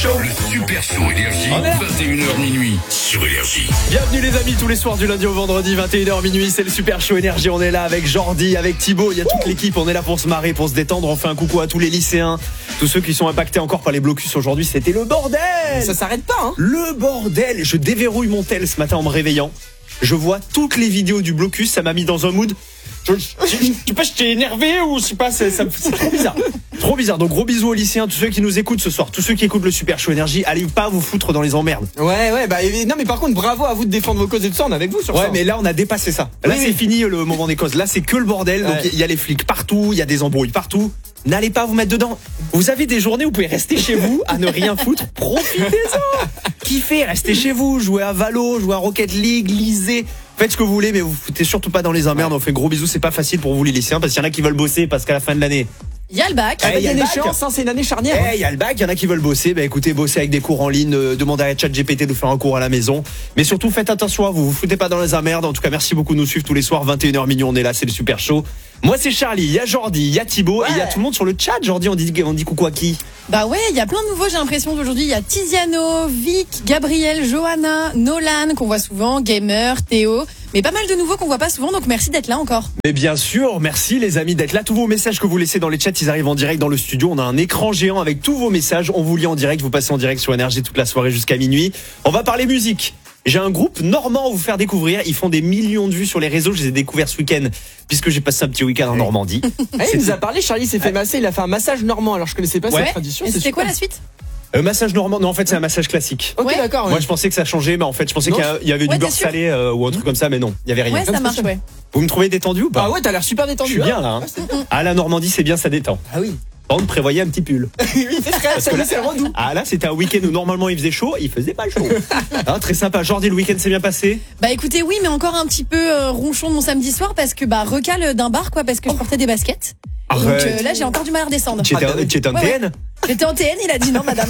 Show. Le Super Show Énergie, 21h minuit sur Énergie. Bienvenue les amis, tous les soirs du lundi au vendredi, 21h minuit, c'est le Super Show Énergie. On est là avec Jordi, avec Thibaut, il y a toute l'équipe, on est là pour se marrer, pour se détendre. On fait un coucou à tous les lycéens, tous ceux qui sont impactés encore par les blocus aujourd'hui. C'était le bordel. Ça s'arrête pas, hein. Le bordel. Je déverrouille mon tel ce matin en me réveillant. Je vois toutes les vidéos du blocus, ça m'a mis dans un mood. Je sais pas, j'étais énervé ou je sais pas, c'est trop bizarre. Trop bizarre. Donc gros bisous aux lycéens, tous ceux qui nous écoutent ce soir, tous ceux qui écoutent le Super Show Énergie, allez pas vous foutre dans les emmerdes. Ouais, bah non mais par contre bravo à vous de défendre vos causes et tout ça, on est avec vous sur ça. Ouais, mais là on a dépassé ça. Là c'est fini le moment des causes. Là c'est que le bordel. Donc il y a les flics partout, il y a des embrouilles partout. N'allez pas vous mettre dedans. Vous avez des journées où vous pouvez rester chez vous à ne rien foutre. Profitez-en. Kiffez, restez chez vous, jouez à Valo, jouez à Rocket League, lisez. Faites ce que vous voulez, mais vous foutez surtout pas dans les emmerdes. On fait gros bisous, c'est pas facile pour vous les lycéens parce qu'il y en a qui veulent bosser parce qu'à la fin de l'année. Il y a le bac. Il y a une échéance, hein, c'est une année charnière. Il y a le bac, il y en a qui veulent bosser. Bah écoutez, bossez avec des cours en ligne, demandez à ChatGPT de faire un cours à la maison. Mais surtout, faites attention à vous, vous foutez pas dans les emmerdes. En tout cas, merci beaucoup de nous suivre tous les soirs, 21h minuit, on est là, c'est le Super Show. Moi c'est Charlie, il y a Jordi, il y a Thibaut, et il y a tout le monde sur le chat. Jordi, on dit coucou à qui? Bah ouais, il y a plein de nouveaux, j'ai l'impression d'aujourd'hui. Il y a Tiziano, Vic, Gabriel, Johanna, Nolan, qu'on voit souvent, Gamer, Théo. Mais pas mal de nouveaux qu'on voit pas souvent, donc merci d'être là encore. Mais bien sûr, merci les amis d'être là. Tous vos messages que vous laissez dans les chats, ils arrivent en direct dans le studio. On a un écran géant avec tous vos messages. On vous lit en direct, vous passez en direct sur Énergie toute la soirée jusqu'à minuit. On va parler musique. J'ai un groupe normand à vous faire découvrir. Ils font des millions de vues sur les réseaux. Je les ai découverts ce week-end puisque j'ai passé un petit week-end en Normandie. Il nous a parlé, Charlie s'est fait masser, il a fait un massage normand. Alors je connaissais pas cette tradition. Et c'était quoi la suite? Massage normand, non en fait c'est un massage classique. Ok, d'accord. Moi je pensais que ça changeait, mais en fait je pensais qu'il y avait du beurre salé ou un truc comme ça, mais non, il y avait rien. Ouais, ça marche, ouais. Vous me trouvez détendu ou pas? Ah ouais, t'as l'air super Je détendu. suis bien là. Ah la Normandie c'est bien, ça détend. Ah oui. Par contre, prévoyez un petit pull. Oui, c'est vrai, ça c'est redou. Ah là, c'était un week-end où normalement il faisait chaud, il faisait pas chaud. Très sympa. Jordi, le week-end s'est bien passé? Bah écoutez, oui, mais encore un petit peu ronchon de mon samedi soir parce que recale d'un bar quoi, parce que je portais des baskets. Donc là, j'ai encore du mal à redescendre. Tu étais en TN? J'étais en TN, il a dit non, madame.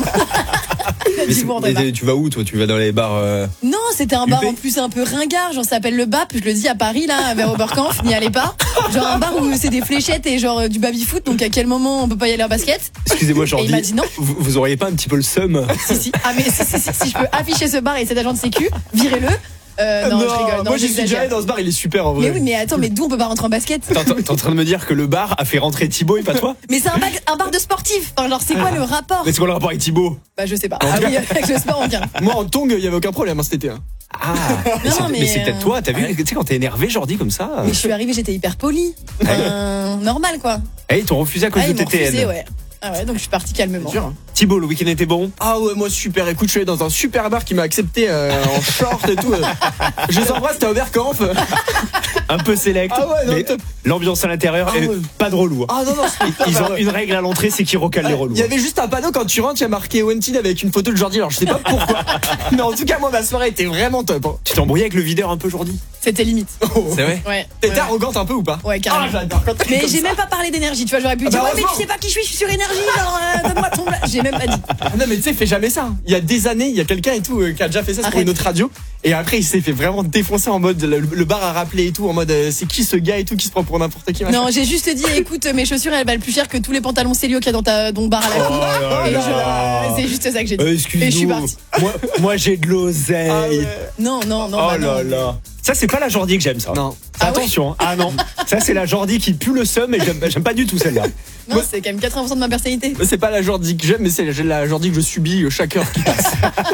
Tu vas où toi? Tu vas dans les bars Non, c'était un bar en plus un peu ringard, genre ça s'appelle le BAP, je le dis à Paris là, vers Oberkampf, n'y allez pas. Genre un bar où c'est des fléchettes et genre du baby-foot, donc à quel moment on peut pas y aller en basket? Excusez-moi Jordi, il m'a dit non. Vous auriez pas un petit peu le seum? Si. Ah mais si je peux afficher ce bar et cet agent de sécu, virez-le. Non, je rigole. Moi j'y suis déjà allé dans ce bar, il est super en vrai. Mais oui, mais attends, mais d'où on peut pas rentrer en basket? T'es en train de me dire que le bar a fait rentrer Thibaut et pas toi? Mais c'est un bar de sportifs. Enfin, genre c'est quoi le rapport? Mais c'est quoi le rapport avec Thibaut? Bah je sais pas. Ah oui, avec le sport aucun. Moi en tongs, il y avait aucun problème cet été. Mais c'est peut-être toi, t'as vu, tu sais quand t'es énervé Jordi comme ça. Mais je suis arrivée, j'étais hyper polie. Normal quoi. Ils t'ont refusé à cause de tes TN. Ouais. Ah ouais, donc je suis partie calmement. Thibaut, le week-end était bon? Ah ouais, moi super. Écoute, je suis allé dans un super bar qui m'a accepté en short et tout. Je les embrasse, t'as Oberkampf. Un peu select. Ah ouais, non, mais l'ambiance à l'intérieur est pas de relou. Ah non, ils ont une règle à l'entrée, c'est qu'ils recalent les relous. Il y avait juste un panneau quand tu rentres, il y a marqué Wanted avec une photo de Jordi. Alors je sais pas pourquoi. Mais en tout cas, moi ma soirée était vraiment top. Tu t'es embrouillé avec le videur un peu Jordi? C'était limite. C'est vrai? Ouais. T'étais arrogante un peu ou pas? Ouais, carrément. J'adore. Mais j'ai même pas parlé d'énergie, tu vois, j'aurais pu dire ouais, mais tu sais pas qui je suis sur énergie, alors donne-moi ton. J'ai même pas dit. Non mais tu sais, fais jamais ça. Il y a des années, il y a quelqu'un et tout qui a déjà fait ça pour une autre radio. Et après il s'est fait vraiment défoncer en mode le bar a rappelé et tout en mode c'est qui ce gars et tout qui se prend pour n'importe qui. Non, j'ai juste dit écoute, mes chaussures elles valent plus cher que tous les pantalons Célio qu'il y a dans ton bar à la cour. C'est juste ça que j'ai dit. Et je suis partie. Moi j'ai de l'oseille. Non. Oh là là. Ça c'est pas la Jordi que j'aime ça. Non. Attention. Ah non. Ça c'est la Jordi qui pue le seum et j'aime pas du tout celle-là. Non, c'est quand même 80% de ma personnalité. C'est pas la Jordi que j'aime, mais c'est la Jordi que je subis chaque heure qui passe.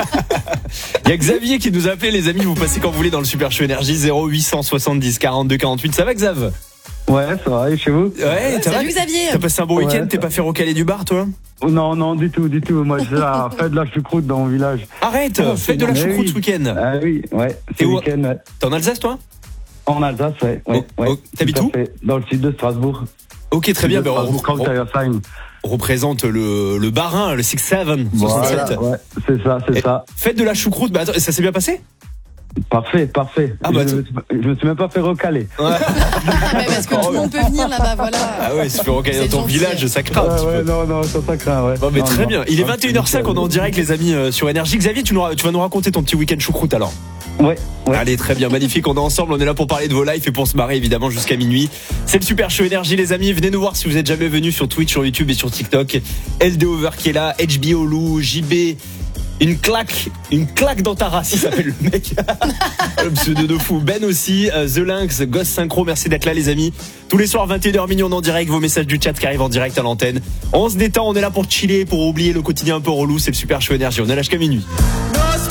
Il y a Xavier qui nous a appelé, les amis, vous passez quand vous voulez dans le Super Show Énergie 0870 42 48. Ça va Xav? Ouais, ça va, et chez vous? Ouais, salut Xavier. T'as passé un bon week-end, t'es pas fait recaler du bar toi? Non, du tout. Moi, je fais de la choucroute dans mon village. Arrête, fais de la choucroute ce week-end. Ah oui, ouais. T'es où? Week-end, ouais. T'es en Alsace toi? En Alsace, ouais. T'habites où? Dans le sud de Strasbourg. Ok, très bien. On représente le barin, le 6-7. Voilà, ouais, c'est ça. Faites de la choucroute, attends, ça s'est bien passé? Parfait. Ah bah, je me suis même pas fait recaler. Mais parce que tout le monde peut venir là-bas, voilà. Ah ouais, si tu recaler dans C'est ton gentil. village, ça craint un petit peu. Non, ça craint, ouais. Bon, mais Non, très non. bien. Il est 21h05, on est en direct, les amis, sur Énergie. Xavier, tu vas nous raconter ton petit week-end choucroute alors. Ouais. Allez, très bien, magnifique. On est ensemble, on est là pour parler de vos lives et pour se marrer évidemment jusqu'à minuit. C'est le Super Show Énergie, les amis. Venez nous voir si vous êtes jamais venus sur Twitch, sur YouTube et sur TikTok. LD Over qui est là, HBO Lou, JB. Une claque dans ta race, il s'appelle le mec. Le pseudo de fou. Ben aussi, The Lynx, Ghost Synchro, merci d'être là les amis. Tous les soirs 21h minuit on est en direct, vos messages du chat qui arrivent en direct à l'antenne. On se détend, on est là pour chiller, pour oublier le quotidien un peu relou, c'est le Super Show Énergie, on est là jusqu'à minuit.